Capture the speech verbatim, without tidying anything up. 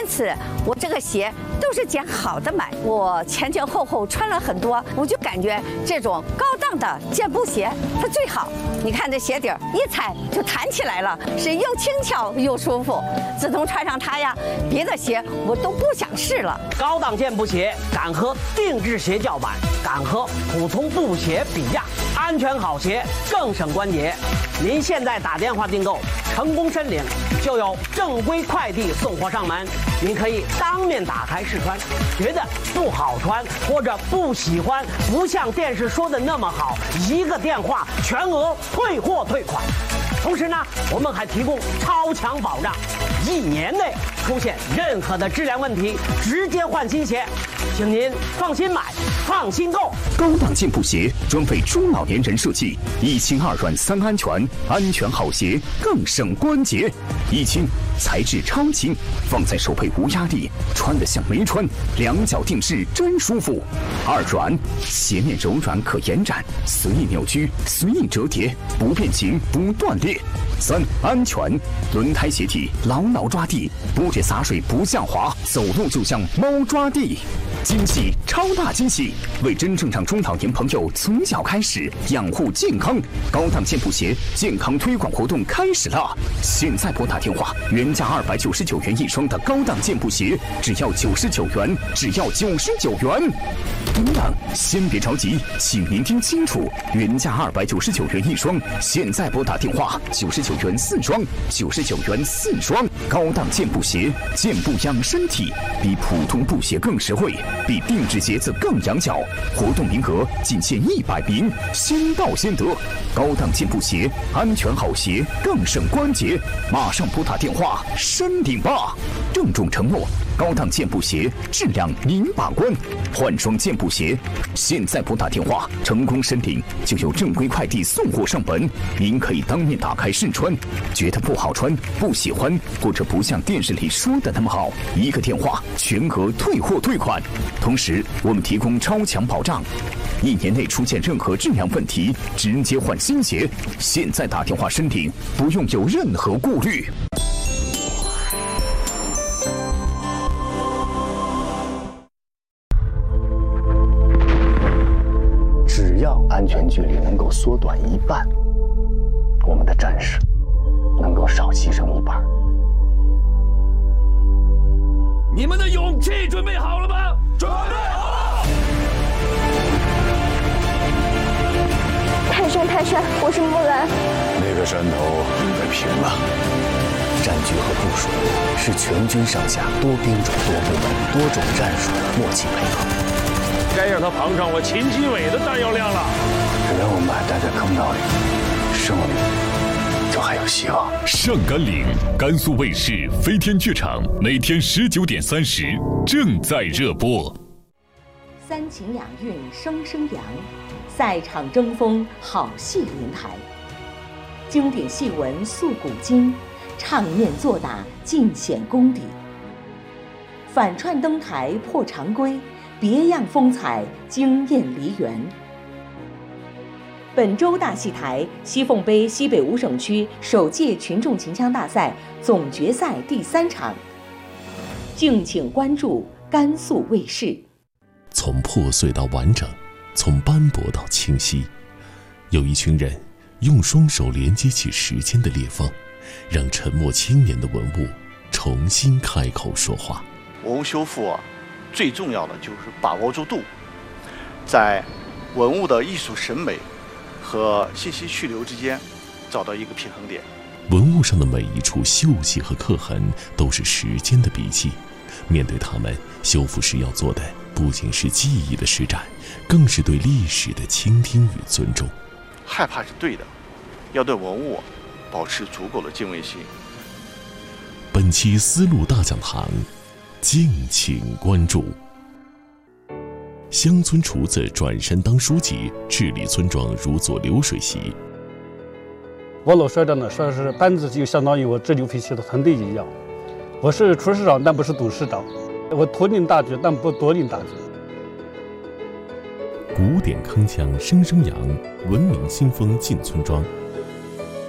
因此我这个鞋都是捡好的买。我前前后后穿了很多，我就感觉这种高档的健步鞋它最好。你看这鞋底儿一踩就弹起来了，是又轻巧又舒服。自从穿上它呀，别的鞋我都不想试了。 高档健步鞋敢和定制鞋叫板，敢和普通布鞋比价，安全好鞋更省关节。您现在打电话订购，成功申领就有正规快递送货上门。您可以当面打开试穿，觉得不好穿或者不喜欢，不像电视说的那么好，一个电话全额退货退款。同时呢，我们还提供超强保障，一年内出现任何的质量问题，直接换新鞋。请您放心买，放心购。 高档健步鞋专为中老年人设计，一轻二软三安全，安全好鞋更省关节。一轻材质超轻，放在手背无压力，穿得像没穿，两脚定制真舒服。二软，鞋面柔软可延展，随意扭曲，随意折叠，不变形不断裂。三安全，轮胎鞋体牢牢抓地，不止洒水不下滑，走路就像猫抓地。惊喜，超大惊喜！为真正让中老年朋友从小开始养护健康，高档健步鞋健康推广活动开始了。现在拨打电话，原价二百九十九元一双的高档健步鞋，只要九十九元，只要九十九元。等等，先别着急，请您听清楚，原价二百九十九元一双，现在拨打电话九十九元四双，九十九元四双。高档健步鞋，健步养身体，比普通布鞋更实惠，比定制鞋子更养脚。活动名额仅限一百名，先到先得。高档健步鞋，安全好鞋更省关节，马上拨打电话申领吧！郑重承诺，高档健步鞋质量您把关，换双健步鞋，现在拨打电话成功申领，就有正规快递送货上门。您可以当面打开试穿，觉得不好穿、不喜欢，或者不像电视里说的那么好，一个电话全额退货退款。同时，我们提供超强保障，一年内出现任何质量问题，直接换新鞋。现在打电话申领，不用有任何顾虑。 只要安全距离能够缩短一半，我们的战士能够少牺牲一半。 你们的勇气准备好了吗？准备好了！ 泰山，泰山，我是木兰。 那个山头应该平了。战局和部署是全军上下多兵种、多部门、多种战术的默契配合。 该让他碰上我秦基伟的弹药量了。 只要我们还待在坑道里，胜利就还有希望。 上甘岭，甘肃卫视飞天剧场每天十九点三十正在热播。 三秦两韵声声扬，赛场争锋好戏连台。经典戏文诉古今，唱念做打尽显功底。反串登台破常规，别样风采惊艳梨园。本周大戏台西凤杯西北五省区首届群众秦腔大赛总决赛第三场，敬请关注甘肃卫视。 从破碎到完整，从斑驳到清晰，有一群人用双手连接起时间的裂缝，让沉默千年的文物重新开口说话。 文物修复啊，最重要的就是把握住度，在文物的艺术审美和信息去留之间找到一个平衡点。 文物上的每一处锈迹和刻痕都是时间的笔记，面对它们，修复师要做的不仅是记忆的施展，更是对历史的倾听与尊重。 害怕是对的，要对文物保持足够的敬畏心。 本期丝路大讲堂，敬请关注。乡村厨子转身当书记，治理村庄如做流水席。 我老说着呢，说是班子就相当于我治流水席的团队一样。我是厨师长，但不是董事长；我统领大局，但不夺领大局。 古典铿锵声声扬，文明新风进村庄。